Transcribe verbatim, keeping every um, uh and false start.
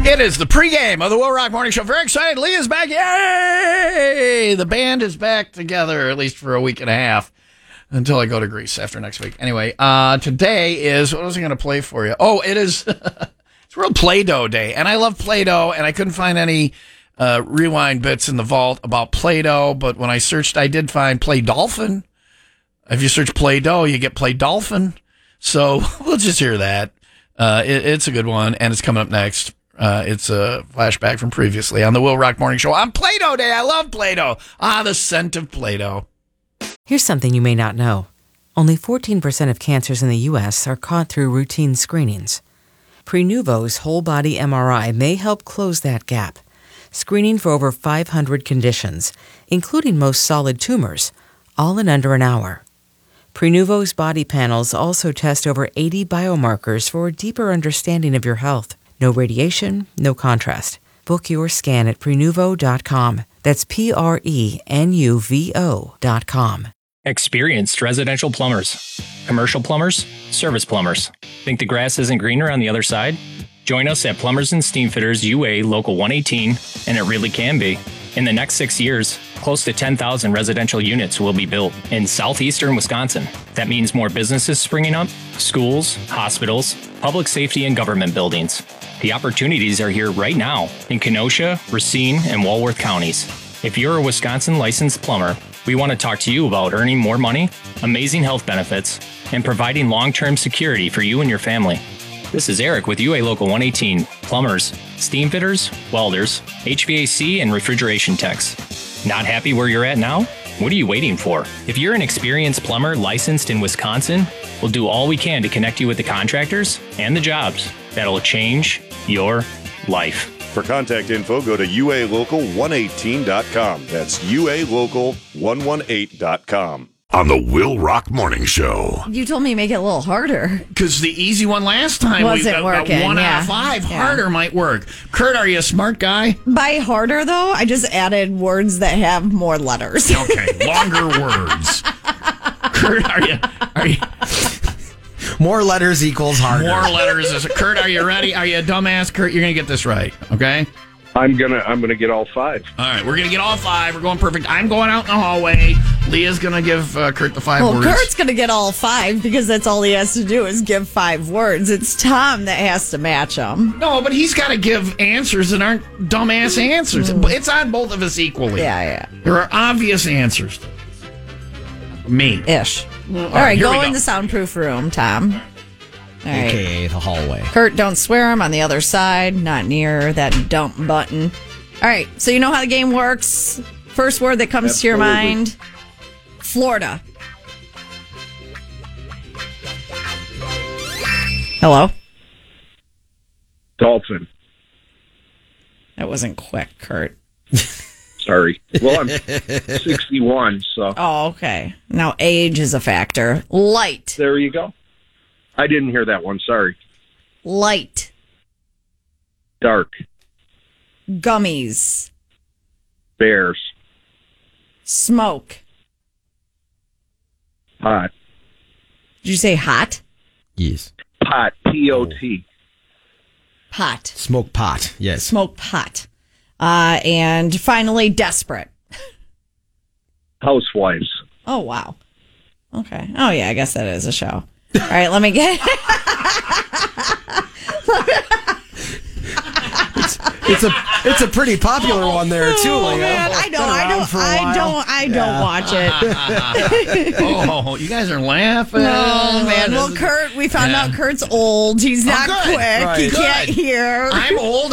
It is the pregame of the Will Rock Morning Show. Very excited. Leah's back. Yay! The band is back together, at least for a week and a half, until I go to Greece after next week. Anyway, uh, today is, what was I going to play for you? Oh, it is, it's World Play-Doh Day, and I love Play-Doh, and I couldn't find any uh, rewind bits in the vault about Play-Doh, but when I searched, I did find Play Dolphin. If you search Play-Doh, you get Play Dolphin. So we'll just hear that. Uh, it, it's a good one, and it's coming up next. Uh, it's a flashback from previously on the Will Rock Morning Show on Play-Doh Day. I love Play-Doh. Ah, the scent of Play-Doh. Here's something you may not know. Only fourteen percent of cancers in the U S are caught through routine screenings. Prenuvo's whole-body M R I may help close that gap, screening for over five hundred conditions, including most solid tumors, all in under an hour. Prenuvo's body panels also test over eighty biomarkers for a deeper understanding of your health. No radiation, no contrast. Book your scan at prenuvo dot com. That's P R E N U V O dot com. Experienced residential plumbers, commercial plumbers, service plumbers. Think the grass isn't greener on the other side? Join us at Plumbers and Steamfitters U A Local one eighteen, and it really can be. In the next six years, close to ten thousand residential units will be built in southeastern Wisconsin. That means more businesses springing up, schools, hospitals, public safety, and government buildings. The opportunities are here right now in Kenosha, Racine, and Walworth counties. If you're a Wisconsin licensed plumber, we want to talk to you about earning more money, amazing health benefits, and providing long-term security for you and your family. This is Eric with U A Local one eighteen, plumbers, steam fitters, welders, H V A C, and refrigeration techs. Not happy where you're at now? What are you waiting for? If you're an experienced plumber licensed in Wisconsin, we'll do all we can to connect you with the contractors and the jobs that'll change your life. For contact info, go to U A local one eighteen dot com. That's U A local one eighteen dot com. On the Will Rock Morning Show. You told me to make it a little harder. Because the easy one last time wasn't we, working. One yeah. out of five. Yeah. Harder might work. Kurt, are you a smart guy? By harder, though, I just added words that have more letters. Okay, longer words. Kurt, are you... Are you More letters equals harder. More letters. Is, Kurt, are you ready? Are you a dumbass? Kurt, you're going to get this right, okay? I'm gonna I'm gonna get all five. All right, we're gonna get all five. We're going perfect. I'm going out in the hallway. Leah's gonna give uh, Kurt the five well, words. Kurt's gonna get all five because that's all he has to do is give five words. It's Tom that has to match them. No, but he's got to give answers that aren't dumbass answers. Mm. It's on both of us equally. Yeah, yeah. There are obvious answers. Me ish. Well, all, all right, go, go in the soundproof room, Tom. All right. A K A the hallway. Kurt, don't swear. I'm on the other side, not near that dump button. All right, so you know how the game works. First word that comes Absolutely. to your mind, Florida. Hello? Dolphin. That wasn't quick, Kurt. Sorry. Well, I'm sixty-one, so. Oh, okay. Now age is a factor. Light. There you go. I didn't hear that one. Sorry. Light. Dark. Gummies. Bears. Smoke. Pot. Did you say hot? Yes. Pot. P O T. Pot. Smoke pot. Yes. Smoke pot. Uh, and finally, desperate. Housewives. Oh, wow. Okay. Oh, yeah, I guess that is a show. All right, let me get it's, it's a it's a pretty popular oh, one there too, oh, Leah. Man, I don't I don't I don't I don't yeah. watch it. Oh, you guys are laughing. No, man. Well, Kurt, we found yeah. out Kurt's old. He's not oh, quick. Right. He good. can't hear. I'm old.